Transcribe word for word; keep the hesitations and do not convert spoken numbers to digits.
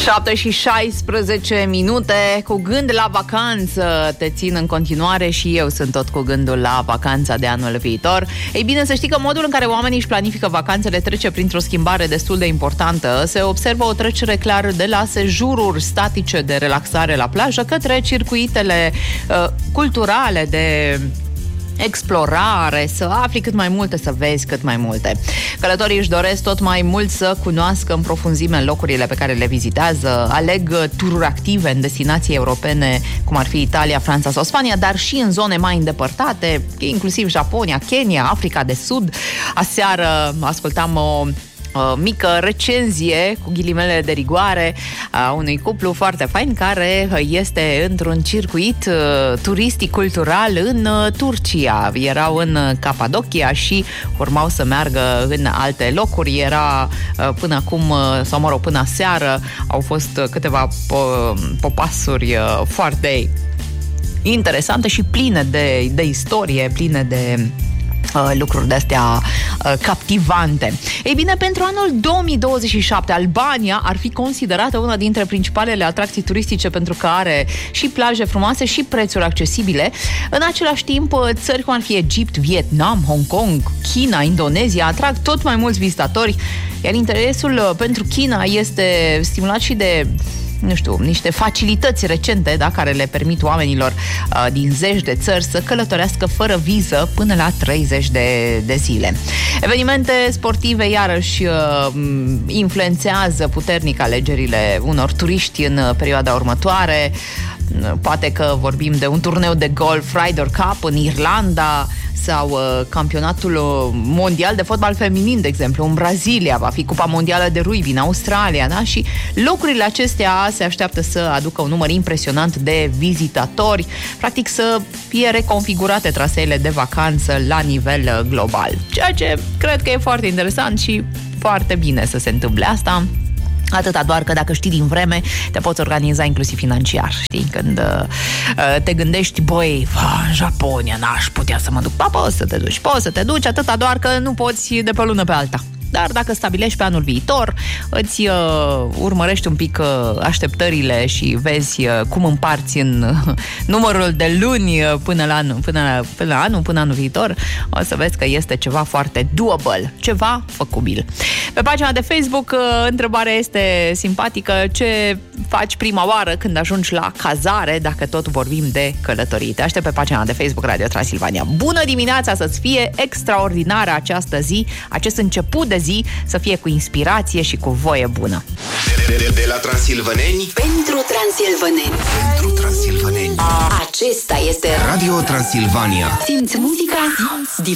șapte și șaisprezece minute. Cu gând la vacanță te țin în continuare și eu sunt tot cu gândul la vacanța de anul viitor. Ei bine, să știi că modul în care oamenii își planifică vacanțele trece printr-o schimbare destul de importantă. Se observă o trecere clară de la sejururi statice de relaxare la plajă către circuitele uh, culturale de explorare, să afli cât mai multe, să vezi cât mai multe. Călătorii își doresc tot mai mult să cunoască în profunzime locurile pe care le vizitează, aleg tururi active în destinații europene, cum ar fi Italia, Franța sau Spania, dar și în zone mai îndepărtate, inclusiv Japonia, Kenya, Africa de Sud. Aseară ascultam o Uh, mică recenzie, cu ghilimele de rigoare, a unui cuplu foarte fain care este într-un circuit uh, turistic-cultural în uh, Turcia. Erau în Capadocia și urmau să meargă în alte locuri. Era uh, până acum, uh, sau mă rog, până aseară, au fost uh, câteva po- popasuri uh, foarte interesante și pline de, de istorie, pline de lucruri de-astea uh, captivante. Ei bine, pentru anul două mii douăzeci și șapte, Albania ar fi considerată una dintre principalele atracții turistice pentru că are și plaje frumoase și prețuri accesibile. În același timp, țări cum ar fi Egipt, Vietnam, Hong Kong, China, Indonezia atrag tot mai mulți vizitatori, iar interesul pentru China este stimulat și de nu știu, niște facilități recente, da, care le permit oamenilor uh, din zeci de țări să călătorească fără viză până la treizeci de, de zile. Evenimente sportive, iarăși, uh, influențează puternic alegerile unor turiști în perioada următoare. Poate că vorbim de un turneu de golf Ryder Cup în Irlanda sau uh, campionatul mondial de fotbal feminin, de exemplu, în Brazilia, va fi Cupa Mondială de Rugby în Australia, da? Și locurile acestea se așteaptă să aducă un număr impresionant de vizitatori, practic să fie reconfigurate traseele de vacanță la nivel global, ceea ce cred că e foarte interesant și foarte bine să se întâmple asta. Atâta doar că dacă știi din vreme, te poți organiza inclusiv financiar, știi? Când uh, te gândești, băi, în Japonia n-aș putea să mă duc. Pa, poți să te duci, poți să te duci, atâta doar că nu poți de pe o lună pe alta. Dar dacă stabilești pe anul viitor, îți uh, urmărești un pic uh, așteptările și vezi uh, cum împarți în uh, numărul de luni uh, până la anul, până la, până la anul, până anul viitor, o să vezi că este ceva foarte doable, ceva făcubil. Pe pagina de Facebook, uh, întrebarea este simpatică: ce faci prima oară când ajungi la cazare, dacă tot vorbim de călătorii? Te aștept pe pagina de Facebook Radio Transilvania. Bună dimineața, să-ți fie extraordinară această zi, acest început de zi să fie cu inspirație și cu voie bună. De, de, de la Transilvaneni pentru Transilvaneni. Pentru Transilvaneni. Acesta este Radio Transilvania. Simți muzica?